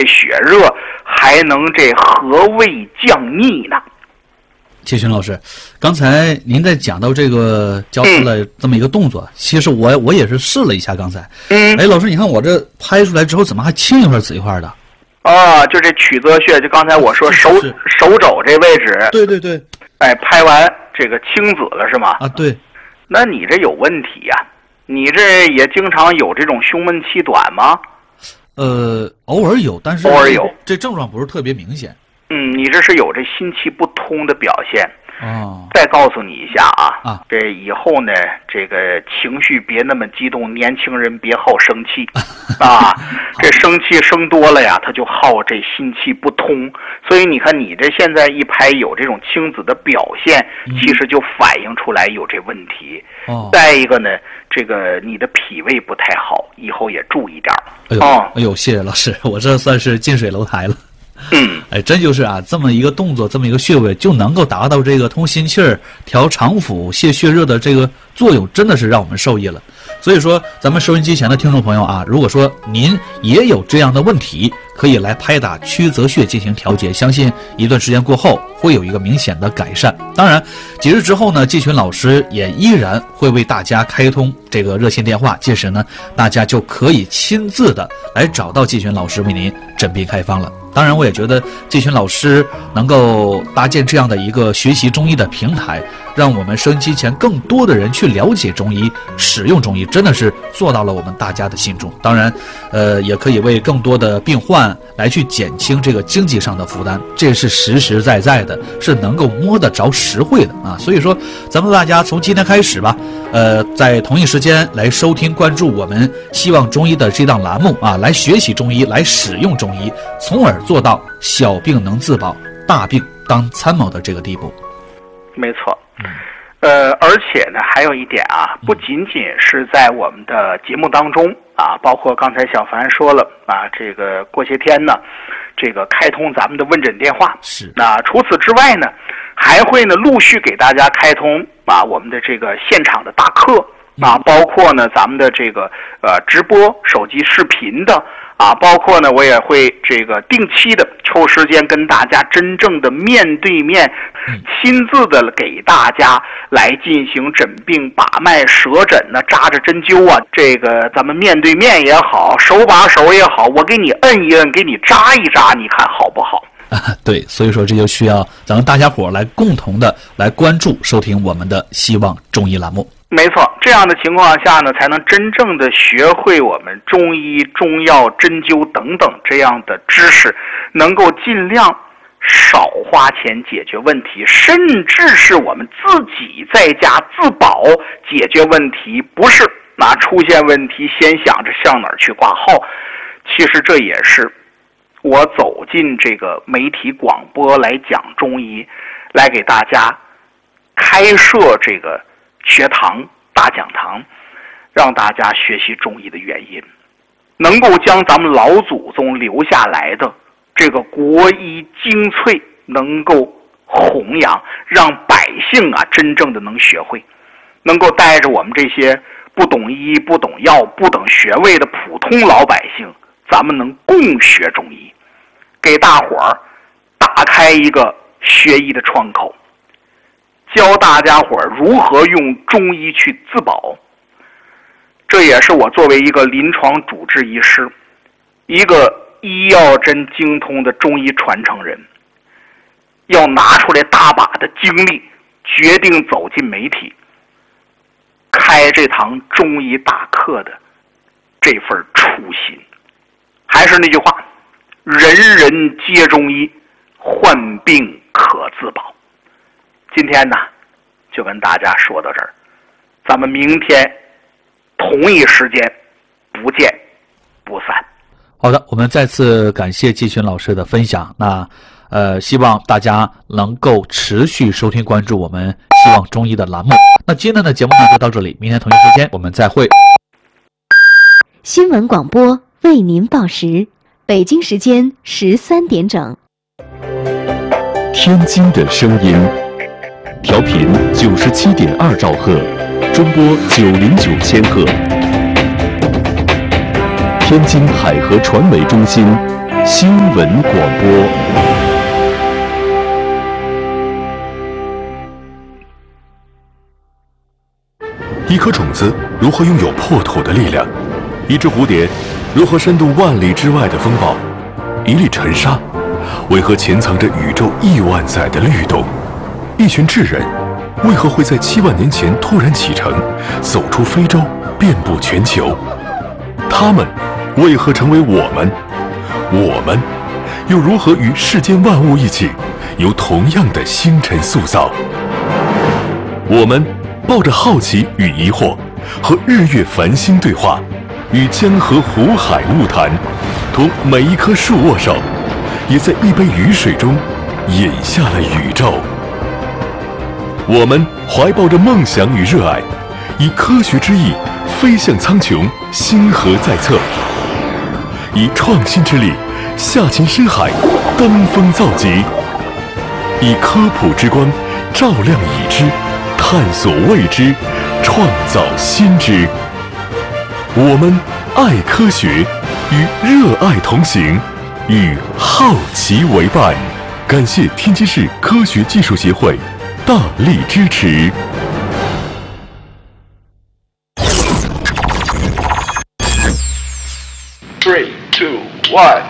血热，还能这和胃降逆呢。 谢群老师，刚才您在讲到这个教他了这么一个动作，其实我也是试了一下刚才。哎，老师，你看我这拍出来之后，怎么还青一块紫一块的？ 就这曲泽穴，就刚才我说手肘这位置。 对对对。 哎，拍完这个青紫了是吗？ 啊，对。 那你这有问题呀？你这也经常有这种胸闷气短吗？ 偶尔有，但是偶尔有， 这症状不是特别明显。 你这是有这心气不通的表现。再告诉你一下啊，这以后呢，这个情绪别那么激动，年轻人别好生气啊，这生气生多了呀，他就好这心气不通。所以你看你这现在一拍有这种青紫的表现，其实就反映出来有这问题。再一个呢，这个你的脾胃不太好，以后也注意点。 哎呦，谢谢老师，我这算是近水楼台了。哎，真就是啊，这么一个动作，这么一个穴位，就能够达到这个通心气儿、调肠腑、泄血热的这个作用，真的是让我们受益了。所以说，咱们收音机前的听众朋友啊，如果说您也有这样的问题，可以来拍打曲泽穴进行调节，相信一段时间过后会有一个明显的改善。当然，几日之后呢，季群老师也依然会为大家开通这个热线电话，届时呢，大家就可以亲自的来找到季群老师为您诊病开方了。当然，我也觉得季群老师能够搭建这样的一个学习中医的平台，让我们收音机前更多的人去了解中医、使用中医，真的是做到了我们大家的心中。当然，也可以为更多的病患来去减轻这个经济上的负担，这是实实在在的，是能够摸得着实惠的啊。所以说，咱们大家从今天开始吧，在同一时间来收听、关注我们希望中医的这档栏目啊，来学习中医，来使用中医，从而做到小病能自保，大病当参谋的这个地步。 没错。而且呢，还有一点啊，不仅仅是在我们的节目当中啊，包括刚才小凡说了啊，这个过些天呢，这个开通咱们的问诊电话。 是。 那除此之外呢，还会呢陆续给大家开通啊我们的这个现场的大课啊，包括呢咱们的这个直播手机视频的啊，包括呢我也会这个定期的抽时间跟大家真正的面对面亲自的给大家来进行诊病把脉舌诊呢，扎着针灸啊，这个咱们面对面也好，手把手也好，我给你摁一摁，给你扎一扎，你看好不好？ 对，所以说这就需要咱们大家伙来共同的来关注收听我们的希望中医栏目。 没错，这样的情况下呢，才能真正的学会我们中医、中药、针灸等等这样的知识，能够尽量少花钱解决问题，甚至是我们自己在家自保解决问题，不是出现问题先想着向哪儿去挂号。其实这也是我走进这个媒体广播来讲中医，来给大家开设这个学堂、大讲堂，让大家学习中医的原因，能够将咱们老祖宗留下来的这个国医精粹能够弘扬，让百姓真正的能学会，能够带着我们这些不懂医、不懂药、不懂学位的普通老百姓，咱们能共学中医，给大伙儿打开一个学医的窗口，教大家伙儿如何用中医去自保。这也是我作为一个临床主治医师，一个医药针精通的中医传承人，要拿出来大把的精力，决定走进媒体，开这堂中医大课的这份初心。还是那句话，人人皆中医，患病可自保。今天呢，就跟大家说到这儿，咱们明天同一时间不见不散。 好的，我们再次感谢季群老师的分享。那希望大家能够持续收听关注我们希望中医的栏目。那今天的节目呢就到这里，明天同一时间我们再会。 新闻广播为您报时，北京时间13点整。 天津的声音，调频97.2兆赫，中波909千赫。天津海河传媒中心新闻广播。一颗种子如何拥有破土的力量？一只蝴蝶如何深度万里之外的风暴？一粒尘沙为何潜藏着宇宙亿万载的律动？一群智人为何会在7万年前突然启程，走出非洲，遍布全球？他们为何成为我们？我们又如何与世间万物一起，由同样的星辰塑造？我们抱着好奇与疑惑，和日月繁星对话，与江河湖海物谈，同每一棵树握手，也在一杯雨水中饮下了宇宙。我们怀抱着梦想与热爱，以科学之翼飞向苍穹，星河在侧；以创新之力下潜深海，登峰造极；以科普之光照亮已知，探索未知，创造新知。我们爱科学，与热爱同行，与好奇为伴。感谢天津市科学技术协会大力支持。 3, 2, 1。